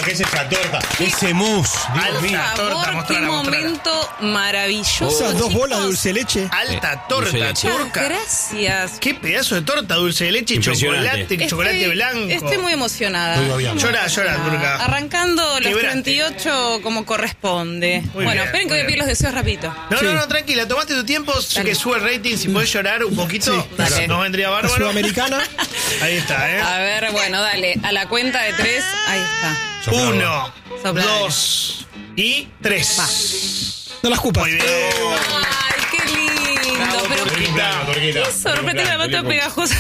¿qué es esa torta? Ese mousse. Dios mío. Por qué momento maravilloso. Esas dos chicos. bolas de dulce de leche. Alta torta dulce de leche. turca. Gracias. Qué pedazo de torta, dulce de leche y Impresionante. chocolate blanco. Estoy muy emocionada. Llora, turca. Arrancando los Quebraste. 38 como corresponde. Muy Bueno, bien, esperen que muy voy a pedir bien. los deseos rapidito. No, tranquila, tomate tu tiempo, que sube el rating, si podés llorar un poquito, Dale. nos vendría La bárbaro. sudamericana. Ahí está, A ver, bueno, dale. A la cuenta de 3, ahí está. 1, Sopla. 2 y 3. No las cupas. Muy bien. Ay, qué lindo. Pero qué sorpresa, la mata pegajosa.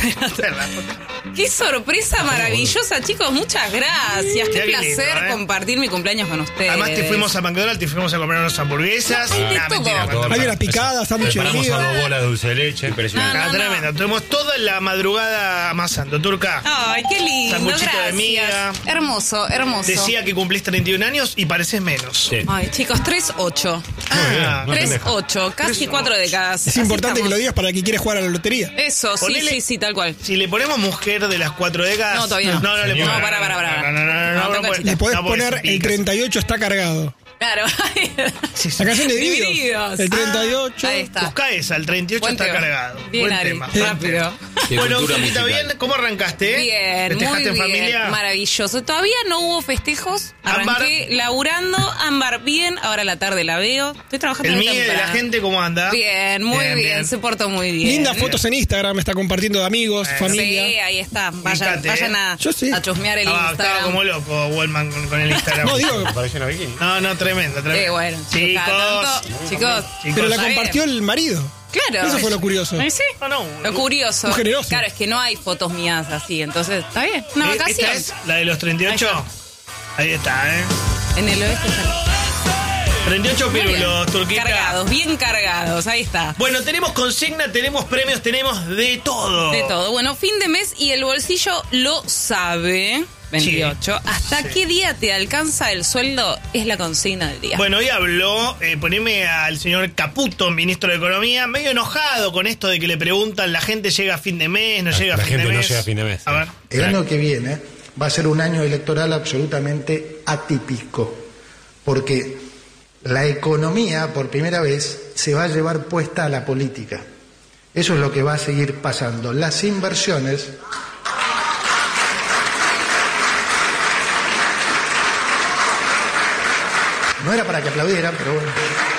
Qué sorpresa maravillosa, chicos. Muchas gracias. Qué Qué lindo, placer compartir mi cumpleaños con ustedes. Además te fuimos a McDonald's, te fuimos a comer unas hamburguesas. Hay de Nah, todo. mentira, Hay una picada, sándwich de Preparamos a miga. 2 bolas de dulce de leche. Impresionante. Ah, tremendo. Tenemos toda la madrugada amasando, turca. Ay, qué lindo. Sanguchito de Gracias. miga. Hermoso, hermoso. Decía que cumplís 31 años y pareces menos. Sí. Ay, chicos, 3-8. Ah, 3-8, casi 4 décadas. Es Así importante que estamos. lo digas para el que quiere jugar a la lotería. Eso, Ponele- sí, tal cual. Si le ponemos mujer de las 4 décadas. No, todavía no. No, le Señor. ponemos. No, pará. No, No, puede- Le podés no puede poner ser el picas. 38 está cargado. Claro. Sí, sí. La canción de Divididos. Divididos. El 38. Ahí está. Busca esa, el 38 Buen está tema. cargado. Bien, Buen Ari, tema. rápido. Qué Bueno, cultura Turquita, musical. bien, ¿cómo arrancaste? Bien, muy ¿Festejaste en bien, familia? maravilloso. Todavía no hubo festejos, arranqué laburando, Ámbar bien, ahora a la tarde la veo, estoy trabajando El muy mío de la temprano. gente, ¿cómo anda? Bien, muy bien, se portó muy bien. Lindas fotos en Instagram, me está compartiendo de amigos, familia. Sí, ahí está, vayan, Fíjate, vayan a, Yo sí. a chusmear el Estaba Instagram. como loco Wallman con el Instagram. No, digo, Parece una bikini. No, tremendo. Bueno, chicos, pero la está compartió bien. el marido. Claro. Eso fue lo curioso. Sí, No, lo curioso. Un generoso. Claro, es que no hay fotos mías así, entonces está bien, una ¿Esta vacación. es la de los 38? Ahí está, ¿eh? En el oeste está. 38 Muy bien. pirulos, Turquita. Cargados, bien cargados, ahí está. Bueno, tenemos consigna, tenemos premios, tenemos de todo. De todo. Bueno, fin de mes y el bolsillo lo sabe. 28. Sí. ¿Hasta Sí. qué día te alcanza el sueldo? Es la consigna del día. Bueno, hoy habló, poneme al señor Caputo, ministro de Economía, medio enojado con esto de que le preguntan, la gente llega a fin de mes, no llega a La fin de gente no mes. llega a fin de mes. A ver. El año que viene va a ser un año electoral absolutamente atípico, porque la economía, por primera vez, se va a llevar puesta a la política. Eso es lo que va a seguir pasando. Las inversiones... No era para que aplaudieran, pero bueno.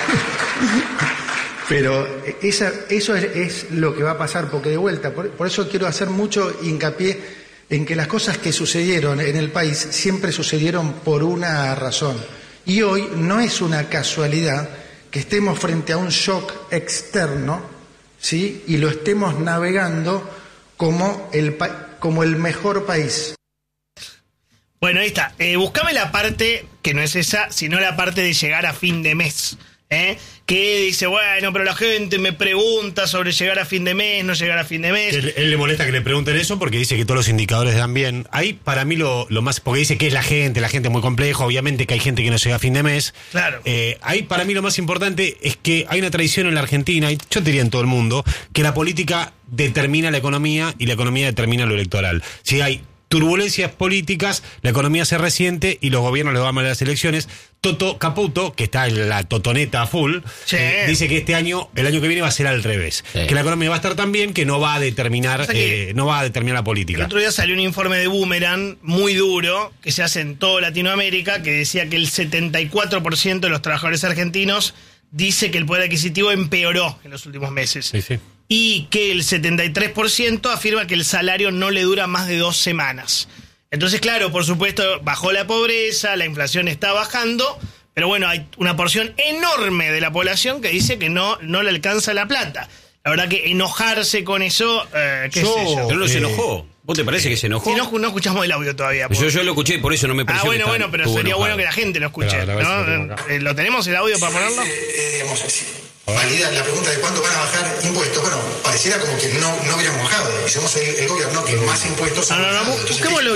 Pero eso es lo que va a pasar, porque de vuelta, por eso quiero hacer mucho hincapié en que las cosas que sucedieron en el país siempre sucedieron por una razón. Y hoy no es una casualidad que estemos frente a un shock externo, ¿sí? Y lo estemos navegando como el mejor país. Bueno, ahí está. Buscame la parte, que no es esa, sino la parte de llegar a fin de mes. Que dice, bueno, pero la gente me pregunta sobre llegar a fin de mes, no llegar a fin de mes. Él le molesta que le pregunten eso porque dice que todos los indicadores dan bien. Ahí para mí lo más, porque dice que es la gente es muy complejo, obviamente que hay gente que no llega a fin de mes. Claro. Ahí para mí lo más importante es que hay una tradición en la Argentina, y yo te diría en todo el mundo, que la política determina la economía y la economía determina lo electoral. Si hay turbulencias políticas, la economía se resiente y los gobiernos le van mal a las elecciones. Toto Caputo, que está en la totoneta full, Sí. dice que el año que viene va a ser al revés. Sí. Que la economía va a estar tan bien que no va a determinar, O sea que no va a determinar la El política. otro día salió un informe de Boomerang muy duro que se hace en toda Latinoamérica que decía que el 74% de los trabajadores argentinos dice que el poder adquisitivo empeoró en los últimos meses. Sí, sí. Y que el 73% afirma que el salario no le dura más de 2 semanas. Entonces, claro, por supuesto, bajó la pobreza, la inflación está bajando, pero bueno, hay una porción enorme de la población que dice que no le alcanza la plata. La verdad que enojarse con eso, qué sé yo. Pero no se enojó. ¿Vos te parece que se enojó? Si no escuchamos el audio todavía. Yo lo escuché, por eso no me pareció. Bueno, pero sería bueno que la gente lo escuche. Claro, a ver si ¿no? lo tengo acá. ¿Lo tenemos el audio para ponerlo? Digamos así, Valida la pregunta de cuándo van a bajar impuestos. Bueno, pareciera como que no hubiéramos bajado. Y somos el gobierno que más impuestos ha bajado. Busquémoslo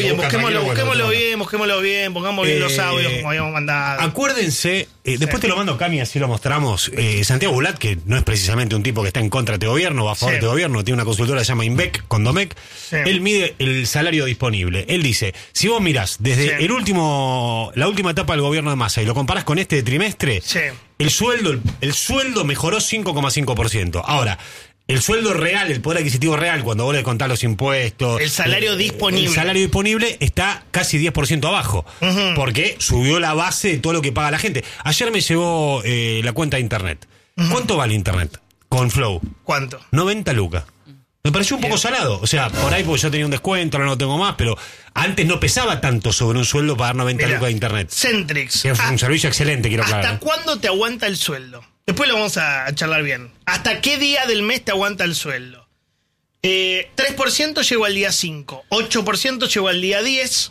bien, pongamos bien los audios como habíamos mandado. Acuérdense, después te lo mando Cami, así lo mostramos. Santiago Bulat, que no es precisamente un tipo que está en contra de este gobierno, va a favor de este gobierno, tiene una consultora que se llama Inbec, con Domecq. Él mide el salario disponible. Él dice, si vos mirás desde la última etapa del gobierno de Massa y lo comparás con este trimestre, el sueldo mejoró 5,5%. Ahora, el sueldo real, el poder adquisitivo real, cuando vos le contás los impuestos... El salario disponible. El salario disponible está casi 10% abajo, porque subió la base de todo lo que paga la gente. Ayer me llegó la cuenta de internet. ¿Cuánto vale internet con Flow? ¿Cuánto? 90 lucas. Me pareció un poco salado. O sea, por ahí porque yo tenía un descuento, ahora no tengo más, pero antes no pesaba tanto sobre un sueldo pagar 90 lucas de internet. Centrix. Es un servicio excelente, quiero aclarar. ¿Hasta cuándo te aguanta el sueldo? Después lo vamos a charlar bien. ¿Hasta qué día del mes te aguanta el sueldo? 3% llegó al día 5, 8% llegó al día 10,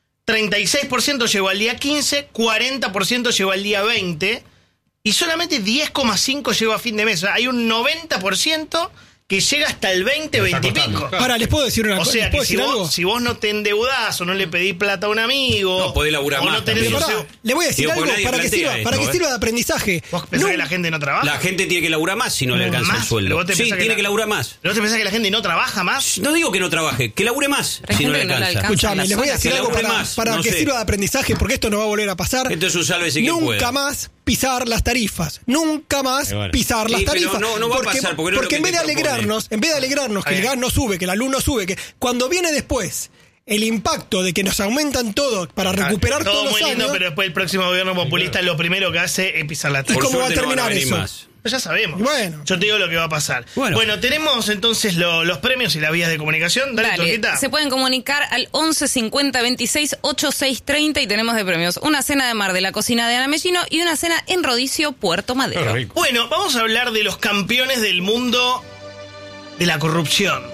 36% llegó al día 15, 40% llegó al día 20 y solamente 10,5 llegó a fin de mes. O sea, hay un 90% que llega hasta el 20, 20 y pico. Ahora, ¿les puedo decir una cosa? O sea, que si vos no te endeudás o no le pedís plata a un amigo... No podés laburar más. Le voy a decir algo para que sirva de aprendizaje. ¿Vos pensás que la gente no trabaja? La gente tiene que laburar más si no le alcanza el sueldo. Sí, tiene que laburar más. ¿No te pensás que la gente no trabaja más? No digo que no trabaje, que labure más si no le alcanza. Escuchame, les voy a decir algo para que sirva de aprendizaje, porque esto no va a volver a pasar. Esto es un sálvese quien pueda. Nunca más pisar las tarifas. Nunca más pisar las tarifas. No va a pasar, porque en vez de alegrarnos que el gas no sube, que la luz no sube, que cuando viene después el impacto de que nos aumentan todo para recuperar todos los años... Todo muy lindo, pero después el próximo gobierno populista lo primero que hace es pisar la tarjeta. ¿Y cómo va a terminar eso? Ya sabemos. Bueno. Yo te digo lo que va a pasar. Bueno, tenemos entonces los premios y las vías de comunicación. Dale, Turquita. Se pueden comunicar al 11 50 26 86 30 y tenemos de premios una cena de mar de la cocina de Ana Mellino y una cena en Rodicio, Puerto Madero. Bueno, vamos a hablar de los campeones del mundo de la corrupción.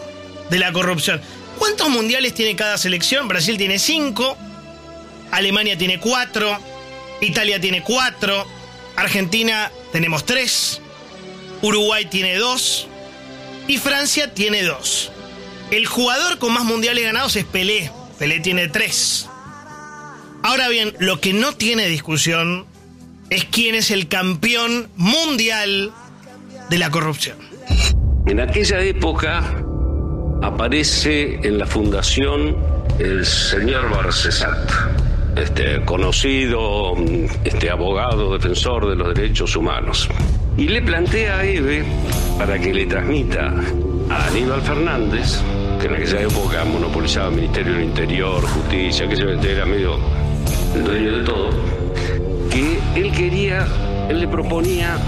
¿Cuántos mundiales tiene cada selección? Brasil tiene 5, Alemania tiene 4, Italia tiene 4, Argentina tenemos 3, Uruguay tiene 2 y Francia tiene 2. El jugador con más mundiales ganados es Pelé. Pelé tiene 3. Ahora bien, lo que no tiene discusión es quién es el campeón mundial de la corrupción. En aquella época aparece en la fundación el señor Barcesat, conocido abogado defensor de los derechos humanos, y le plantea a Eve para que le transmita a Aníbal Fernández, que en aquella época monopolizaba el Ministerio del Interior, Justicia, que era medio el dueño de todo, que él le proponía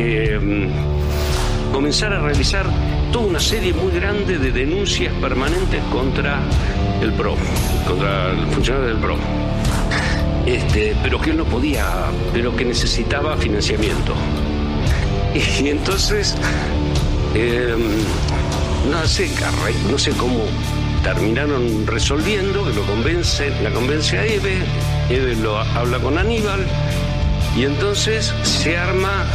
comenzar a realizar toda una serie muy grande de denuncias permanentes contra el PRO, contra el funcionario del PRO. Pero que él no podía, pero que necesitaba financiamiento. Y entonces, no sé cómo terminaron resolviendo, que la convence a Eve lo habla con Aníbal, y entonces se arma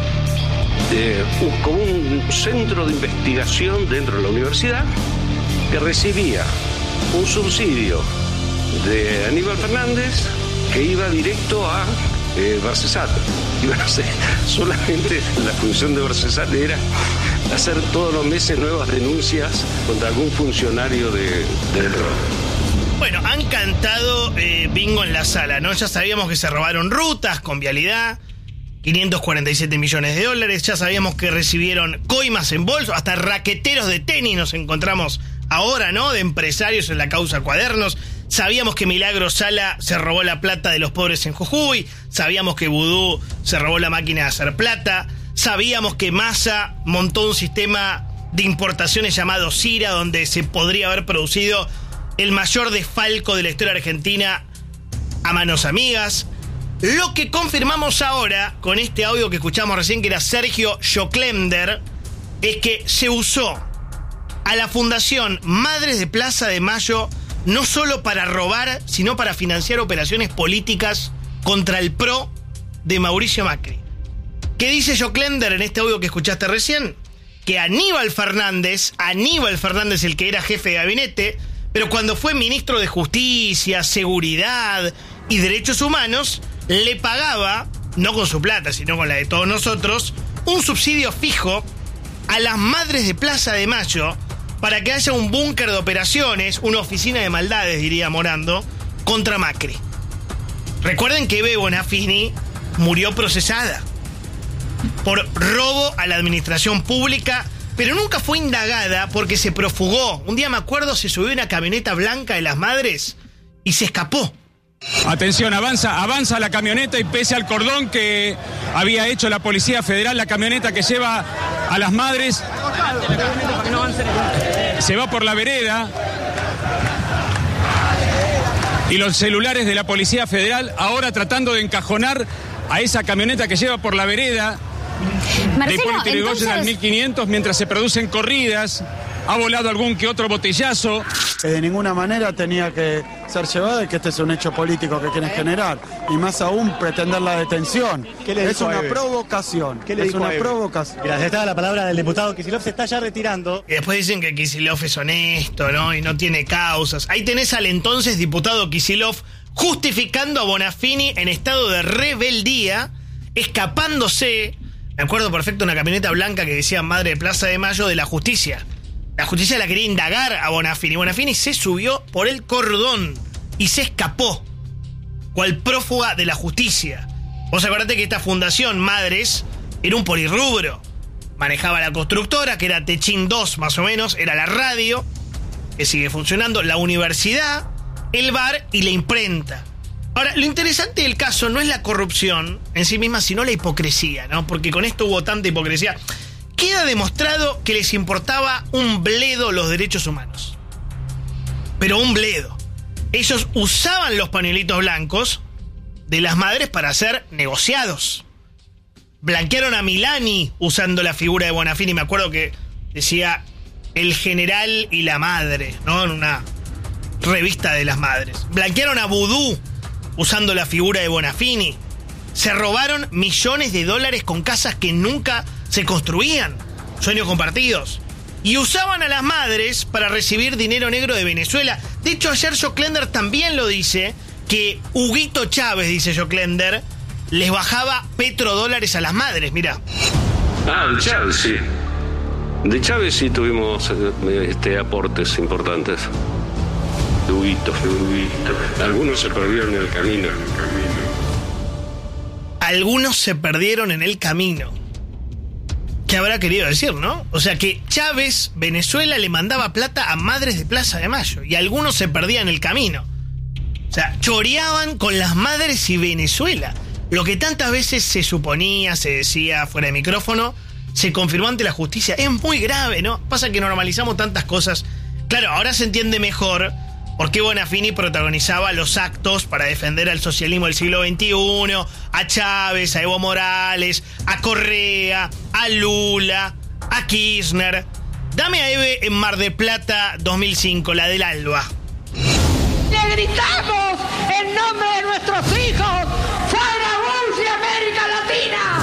como un centro de investigación dentro de la universidad que recibía un subsidio de Aníbal Fernández que iba directo a Barcesat. Solamente la función de Barcesat era hacer todos los meses nuevas denuncias contra algún funcionario del PRO. Bueno, han cantado bingo en la sala, ¿no? Ya sabíamos que se robaron rutas con Vialidad, 547 millones de dólares. Ya sabíamos que recibieron coimas en bolso, hasta raqueteros de tenis nos encontramos ahora, ¿no? De empresarios en la causa Cuadernos. Sabíamos que Milagro Sala se robó la plata de los pobres en Jujuy. Sabíamos que Vudú se robó la máquina de hacer plata. Sabíamos que Massa montó un sistema de importaciones llamado CIRA, donde se podría haber producido el mayor desfalco de la historia argentina a manos amigas. Lo que confirmamos ahora, con este audio que escuchamos recién, que era Sergio Joclender, es que se usó a la Fundación Madres de Plaza de Mayo no solo para robar, sino para financiar operaciones políticas contra el PRO de Mauricio Macri. ¿Qué dice Joclender en este audio que escuchaste recién? Que Aníbal Fernández, el que era jefe de gabinete, pero cuando fue ministro de Justicia, Seguridad y Derechos Humanos, le pagaba, no con su plata, sino con la de todos nosotros, un subsidio fijo a las madres de Plaza de Mayo para que haya un búnker de operaciones, una oficina de maldades, diría Morando, contra Macri. Recuerden que Eve Bonafini murió procesada por robo a la administración pública, pero nunca fue indagada porque se profugó. Un día me acuerdo, se subió una camioneta blanca de las madres y se escapó. Atención, avanza la camioneta y pese al cordón que había hecho la Policía Federal, la camioneta que lleva a las madres se va por la vereda y los celulares de la Policía Federal ahora tratando de encajonar a esa camioneta que lleva por la vereda de Hipólito Yrigoyen al 1500 mientras se producen corridas. Ha volado algún que otro botellazo. De ninguna manera tenía que ser llevada y que este es un hecho político que quieren generar. Y más aún pretender la detención. Es una provocación. Es una provocación. Gracias, estaba la palabra del diputado Kicillof, se está ya retirando. Y después dicen que Kicillof es honesto, ¿no? Y no tiene causas. Ahí tenés al entonces diputado Kicillof justificando a Bonafini en estado de rebeldía, escapándose. Me acuerdo perfecto, una camioneta blanca que decía Madre de Plaza de Mayo de la Justicia. La justicia la quería indagar a Bonafini. Bonafini se subió por el cordón y se escapó, cual prófuga de la justicia. Vos acordate que esta fundación, Madres, era un polirrubro. Manejaba la constructora, que era Techín 2 más o menos, era la radio, que sigue funcionando, la universidad, el bar y la imprenta. Ahora, lo interesante del caso no es la corrupción en sí misma, sino la hipocresía, ¿no? Porque con esto hubo tanta hipocresía. Queda demostrado que les importaba un bledo los derechos humanos. Pero un bledo. Ellos usaban los pañuelitos blancos de las madres para ser negociados. Blanquearon a Milani usando la figura de Bonafini. Me acuerdo que decía el general y la madre, ¿no? En una revista de las madres. Blanquearon a Vudú usando la figura de Bonafini. Se robaron millones de dólares con casas que nunca se construían, sueños compartidos, y usaban a las madres para recibir dinero negro de Venezuela. De hecho, ayer Joclender también lo dice, que Huguito Chávez, dice Joclender, les bajaba petrodólares a las madres, mirá. De Chávez sí. De Chávez sí tuvimos aportes importantes. De Huguito. Algunos se perdieron en el camino. Algunos se perdieron en el camino. ¿Qué habrá querido decir, no? O sea que Chávez, Venezuela, le mandaba plata a madres de Plaza de Mayo y algunos se perdían en el camino. O sea, choreaban con las madres y Venezuela. Lo que tantas veces se suponía, se decía fuera de micrófono, se confirmó ante la justicia. Es muy grave, ¿no? Pasa que normalizamos tantas cosas. Claro, ahora se entiende mejor por qué Bonafini protagonizaba los actos para defender al socialismo del siglo XXI, a Chávez, a Evo Morales, a Correa, a Lula, a Kirchner. Dame a Eve en Mar del Plata 2005, la del Alba. Le gritamos en nombre de nuestros hijos, ¡fuera Bush y América Latina!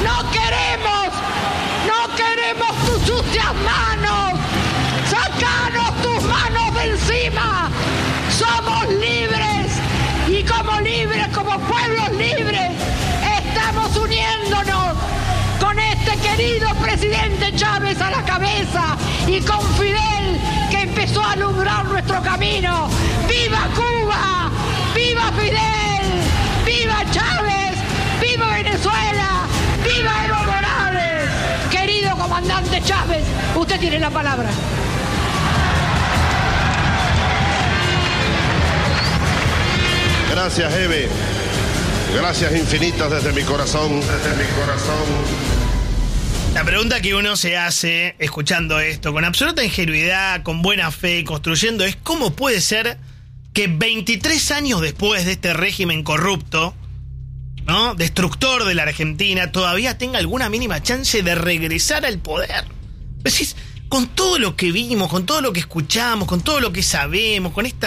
¡No queremos tus sucias manos! ¡Sácanos tus manos de encima! ¡Somos libres! Y como libres, como pueblos libres, estamos uniéndonos con este querido presidente Chávez a la cabeza y con Fidel, que empezó a alumbrar nuestro camino. ¡Viva Cuba! ¡Viva Fidel! ¡Viva Chávez! ¡Viva Venezuela! ¡Viva Evo Morales! Querido comandante Chávez, usted tiene la palabra. Gracias, Eve. Gracias infinitas desde mi corazón. La pregunta que uno se hace escuchando esto, con absoluta ingenuidad, con buena fe, construyendo, es ¿cómo puede ser que 23 años después de este régimen corrupto, ¿no?, destructor de la Argentina, todavía tenga alguna mínima chance de regresar al poder? Pues con todo lo que vimos, con todo lo que escuchamos, con todo lo que sabemos, con esta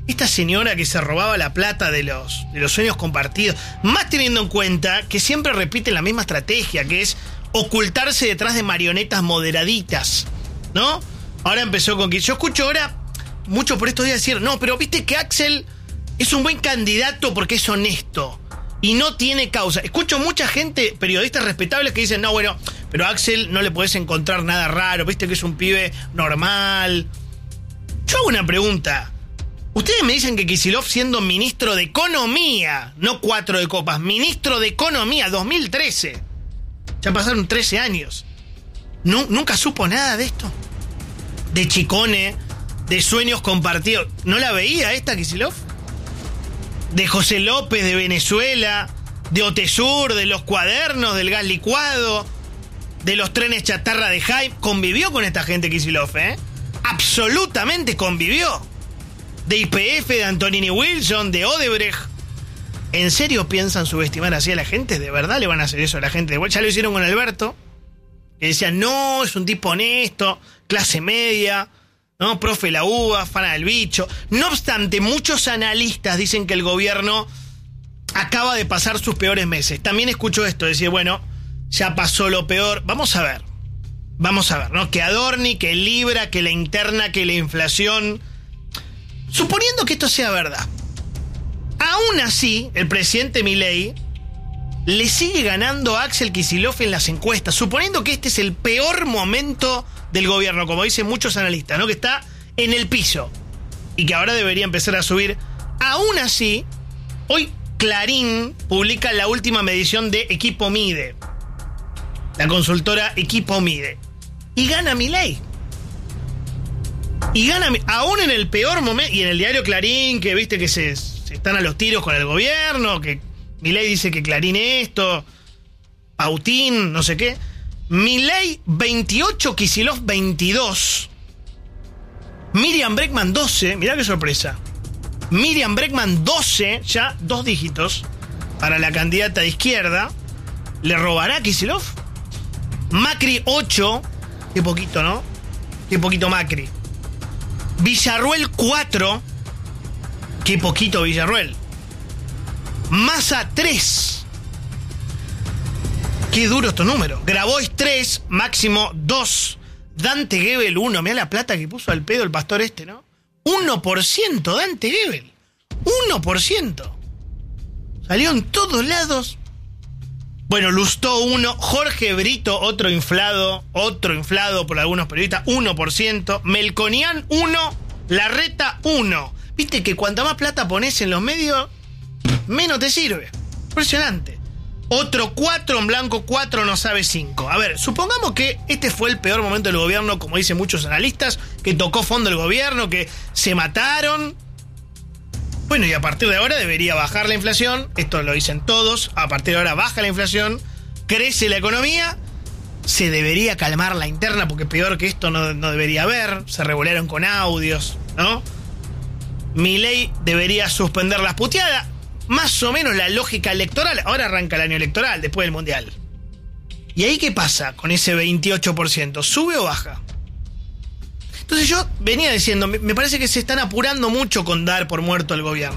esta señora que se robaba la plata de los sueños compartidos, más teniendo en cuenta que siempre repite la misma estrategia, que es ocultarse detrás de marionetas moderaditas, ¿no? Ahora empezó con que yo escucho ahora mucho por estos días decir, no, pero viste que Axel es un buen candidato porque es honesto y no tiene causa. Escucho mucha gente, periodistas respetables, que dicen, no, bueno, pero a Axel no le podés encontrar nada raro, viste que es un pibe normal. Yo hago una pregunta. Ustedes me dicen que Kicillof, siendo ministro de Economía, no 4 de copas, ministro de Economía, 2013, ya pasaron 13 años, ¿nunca supo nada de esto? De Chicone, de sueños compartidos. ¿No la veía esta Kicillof? De José López, de Venezuela, de Otesur, de los cuadernos, del gas licuado, de los trenes chatarra de Jaime. Convivió con esta gente Kicillof, ¿eh? Absolutamente convivió. De YPF, de Antonini Wilson, de Odebrecht. ¿En serio piensan subestimar así a la gente? ¿De verdad le van a hacer eso a la gente? Ya lo hicieron con Alberto, que decían, no, es un tipo honesto, clase media, ¿no? Profe la uva, fana del bicho. No obstante, muchos analistas dicen que el gobierno acaba de pasar sus peores meses. También escucho esto, decir, bueno, ya pasó lo peor. Vamos a ver, ¿no? Que Adorni, que Libra, que la interna, que la inflación. Suponiendo que esto sea verdad, aún así, el presidente Milei le sigue ganando a Axel Kicillof en las encuestas, suponiendo que este es el peor momento del gobierno, como dicen muchos analistas, ¿no? Que está en el piso y que ahora debería empezar a subir. Aún así, hoy Clarín publica la última medición de Equipo Mide, la consultora Equipo Mide, y gana Milei. Y gana, aún en el peor momento, y en el diario Clarín, que viste que se están a los tiros con el gobierno, que Milei dice que Clarín esto, Pautín, no sé qué. Milei 28, Kicillof 22. Miriam Bregman 12, mirá qué sorpresa. Miriam Bregman 12, ya 2 dígitos, para la candidata de izquierda. ¿Le robará a Kicillof? Macri 8, qué poquito, ¿no? Qué poquito Macri. Villarruel 4, qué poquito Villarruel. Massa 3, qué duro estos números. Grabois 3, Máximo 2, Dante Gebel 1, mirá la plata que puso al pedo el pastor este, ¿no? 1% Dante Gebel, 1%. Salió en todos lados. Bueno, Lustó 1, Jorge Brito, otro inflado por algunos periodistas, 1%, Melconian 1, Larreta 1. Viste que cuanta más plata pones en los medios, menos te sirve. Impresionante. Otro 4, en blanco 4, no sabe 5. A ver, supongamos que este fue el peor momento del gobierno, como dicen muchos analistas, que tocó fondo el gobierno, que se mataron. Bueno, y a partir de ahora debería bajar la inflación, esto lo dicen todos, a partir de ahora baja la inflación, crece la economía, se debería calmar la interna, porque peor que esto no debería haber, se revolearon con audios, ¿no? Milei debería suspender las puteadas, más o menos la lógica electoral, ahora arranca el año electoral, después del Mundial. ¿Y ahí qué pasa con ese 28%? ¿Sube o baja? Entonces yo venía diciendo, me parece que se están apurando mucho con dar por muerto al gobierno.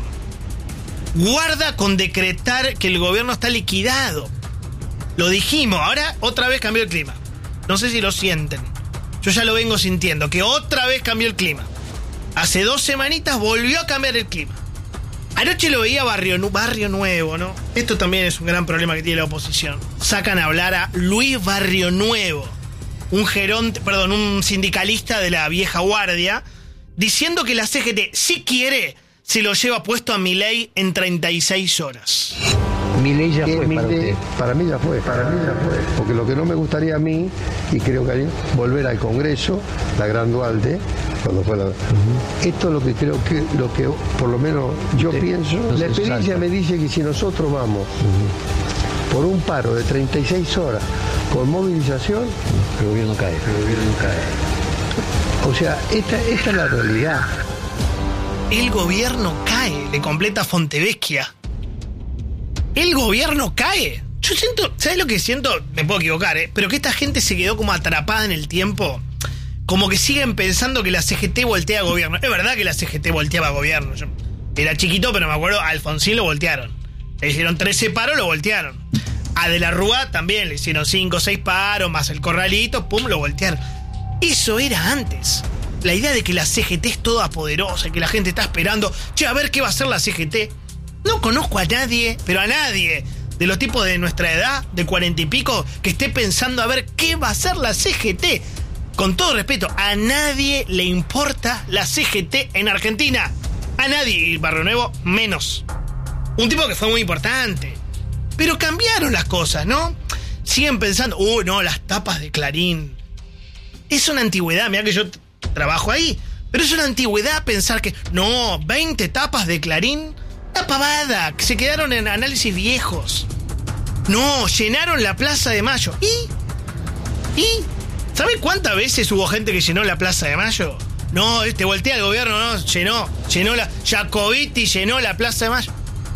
Guarda con decretar que el gobierno está liquidado. Lo dijimos, ahora otra vez cambió el clima. No sé si lo sienten. Yo ya lo vengo sintiendo, que otra vez cambió el clima. Hace 2 semanitas volvió a cambiar el clima. Anoche lo veía Barrio Nuevo, ¿no? Esto también es un gran problema que tiene la oposición. Sacan a hablar a Luis Barrio Nuevo, un sindicalista de la vieja guardia, diciendo que la CGT, si quiere, se lo lleva puesto a Milei en 36 horas. Milei ya fue para usted. Para mí ya fue. Porque lo que no me gustaría a mí, y creo que volver al Congreso, la Gran Dualte, cuando fue la... Esto es lo que creo que, lo que por lo menos yo pienso. La experiencia me dice que si nosotros vamos por un paro de 36 horas con movilización, el gobierno cae. O sea, esta es la realidad. El gobierno cae, le completa Fontevecchia. El gobierno cae. Yo siento, ¿sabes lo que siento? Me puedo equivocar, pero que esta gente se quedó como atrapada en el tiempo. como que siguen pensando que la CGT voltea a gobierno. Es verdad que la CGT volteaba a gobierno. Yo era chiquito, pero me acuerdo, a Alfonsín lo voltearon. Le hicieron 13 paros, lo voltearon. A De la Rúa también le hicieron 5 o 6 paros, más el corralito, pum, lo voltearon. Eso era antes. La idea de que la CGT es toda poderosa y que la gente está esperando, che, a ver qué va a hacer la CGT. No conozco a nadie, pero a nadie, de los tipos de nuestra edad, de 40 y pico, que esté pensando a ver qué va a hacer la CGT. Con todo respeto, a nadie le importa la CGT en Argentina. A nadie, y Barrio Nuevo menos. Un tipo que fue muy importante. Pero cambiaron las cosas, ¿no? Siguen pensando, no, las tapas de Clarín. Es una antigüedad, mirá que yo trabajo ahí. Pero es una antigüedad pensar que, no, 20 tapas de Clarín. Una pavada, que se quedaron en análisis viejos. No, llenaron la Plaza de Mayo. ¿Y? ¿Sabe cuántas veces hubo gente que llenó la Plaza de Mayo? No, voltea el gobierno, no, llenó la... Jacobiti llenó la Plaza de Mayo.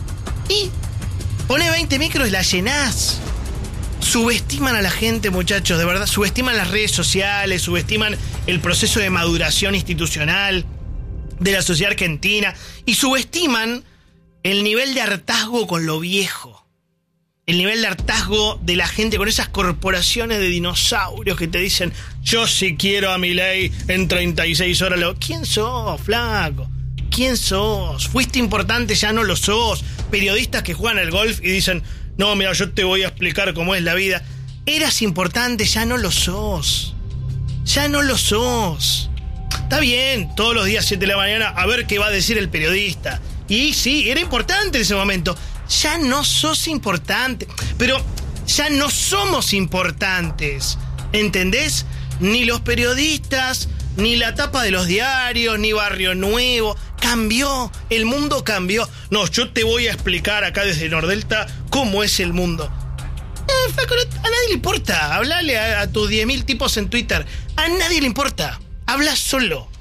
Y pone 20 micros y la llenás. Subestiman a la gente, muchachos, de verdad. Subestiman las redes sociales, subestiman el proceso de maduración institucional de la sociedad argentina y subestiman el nivel de hartazgo con lo viejo. El nivel de hartazgo de la gente con esas corporaciones de dinosaurios que te dicen, yo sí quiero a Milei en 36 horas. ¿Quién sos, flaco? ¿Quién sos? Fuiste importante, ya no lo sos. Periodistas que juegan al golf y dicen, no, mira, yo te voy a explicar cómo es la vida. Eras importante, ya no lo sos. Ya no lo sos. Está bien, todos los días 7 de la mañana, a ver qué va a decir el periodista. Y sí, era importante en ese momento. Ya no sos importante. Pero ya no somos importantes. ¿Entendés? Ni los periodistas, ni la tapa de los diarios, ni Barrio Nuevo. Cambió. El mundo cambió. No, yo te voy a explicar acá desde Nordelta cómo es el mundo. Flaco, a nadie le importa. Hablale a tus 10.000 tipos en Twitter. A nadie le importa. Habla solo.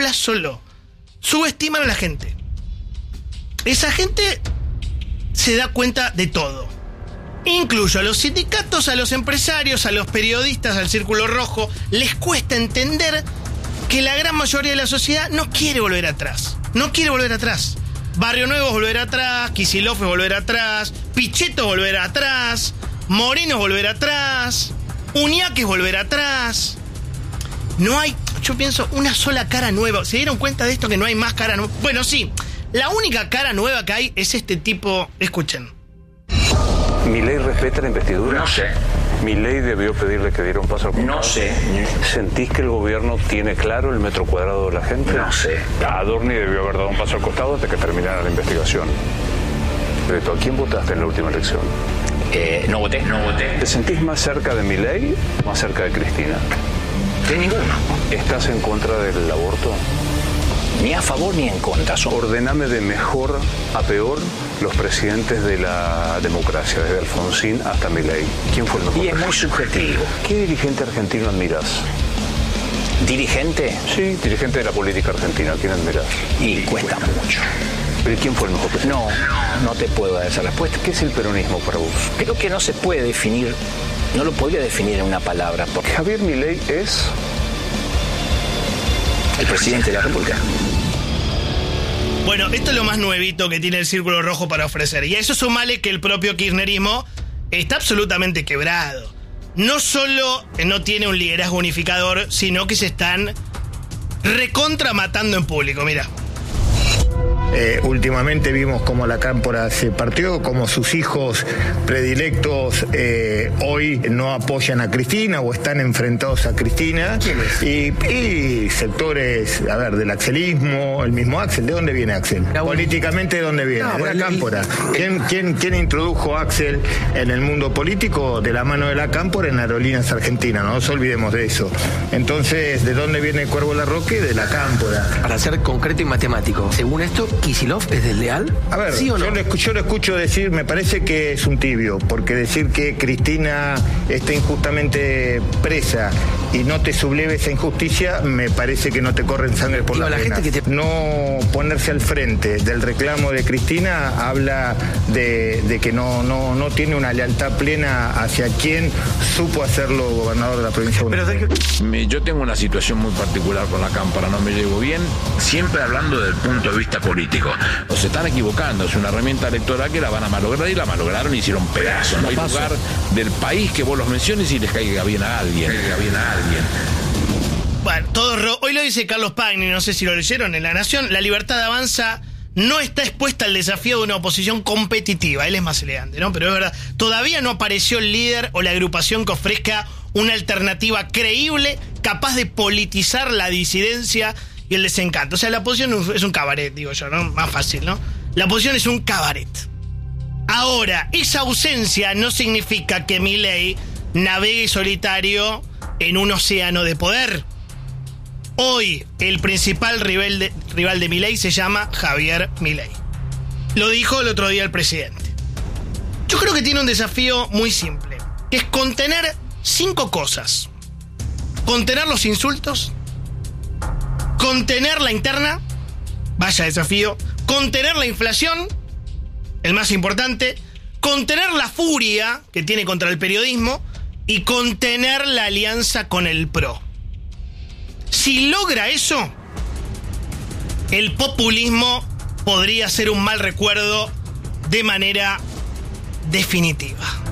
Subestiman a la gente. Esa gente se da cuenta de todo. Incluso a los sindicatos, a los empresarios, a los periodistas, al Círculo Rojo, les cuesta entender que la gran mayoría de la sociedad no quiere volver atrás. No quiere volver atrás. Barrio Nuevo es volver atrás, Kicillof es volver atrás, Pichetto volver atrás, Moreno volver atrás, Uñac es volver atrás. No hay, yo pienso, una sola cara nueva. ¿Se dieron cuenta de esto, que no hay más cara nueva? Bueno, sí. La única cara nueva que hay es este tipo. Escuchen. ¿Milei respeta la investidura? No sé. ¿Milei debió pedirle que diera un paso al costado? No sé. ¿Sentís que el gobierno tiene claro el metro cuadrado de la gente? No sé. Adorni debió haber dado un paso al costado antes que terminara la investigación. ¿A quién votaste en la última elección? No voté. ¿Te sentís más cerca de Milei o más cerca de Cristina? De ninguno. ¿Estás en contra del aborto? Ni a favor ni en contra. Ordename de mejor a peor los presidentes de la democracia, desde Alfonsín hasta Milei. ¿Quién fue el mejor? Y es muy subjetivo. ¿Qué dirigente argentino admirás? ¿Dirigente? Sí, dirigente de la política argentina. ¿Quién admirás? Y cuesta mucho. ¿Pero quién fue el mejor presidente? No te puedo dar esa respuesta. ¿Qué es el peronismo para vos? Creo que no se puede definir, no lo podría definir en una palabra. Porque Javier Milei es el presidente de la República. Bueno, esto es lo más nuevito que tiene el Círculo Rojo para ofrecer. Y a eso sumale que el propio kirchnerismo está absolutamente quebrado. No solo no tiene un liderazgo unificador, sino que se están recontra matando en público. Mira. Últimamente vimos cómo la cámpora se partió, cómo sus hijos predilectos hoy no apoyan a Cristina o están enfrentados a Cristina. Y sectores, a ver, del axelismo, el mismo Axel. ¿De dónde viene Axel? Políticamente, ¿de dónde viene? De la cámpora. ¿Quién introdujo a Axel en el mundo político? De la mano de la cámpora en Aerolíneas Argentinas, no nos olvidemos de eso. Entonces, ¿de dónde viene Cuervo Larroque? De la cámpora. Para ser concreto y matemático, según esto, Kicillof es desleal? A ver, ¿sí o no? yo lo escucho decir, me parece que es un tibio, porque decir que Cristina está injustamente presa y no te subleve esa injusticia, me parece que no te corren sangre por las venas. No ponerse al frente del reclamo de Cristina habla de que no tiene una lealtad plena hacia quien supo hacerlo gobernador de la provincia de Buenos Aires. Yo tengo una situación muy particular con la Cámpora, no me llevo bien, siempre hablando del punto de vista político. O se están equivocando, es una herramienta electoral que la van a malograr y la malograron y hicieron pedazos. No hay lugar del país que vos los menciones y les caiga bien a alguien. Bueno, hoy lo dice Carlos Pagni, no sé si lo leyeron en La Nación. La Libertad Avanza no está expuesta al desafío de una oposición competitiva. Él es más elegante, ¿no? Pero es verdad, todavía no apareció el líder o la agrupación que ofrezca una alternativa creíble, capaz de politizar la disidencia y el desencanto. O sea, la oposición es un cabaret, digo yo, ¿no? Más fácil, ¿no? La oposición es un cabaret. Ahora, esa ausencia no significa que Milei navegue solitario en un océano de poder. Hoy, el principal rival de Milei se llama Javier Milei. Lo dijo el otro día el presidente. Yo creo que tiene un desafío muy simple, que es contener 5 cosas. Contener los insultos, contener la interna, vaya desafío, contener la inflación, el más importante, contener la furia que tiene contra el periodismo y contener la alianza con el PRO. Si logra eso, el populismo podría ser un mal recuerdo de manera definitiva.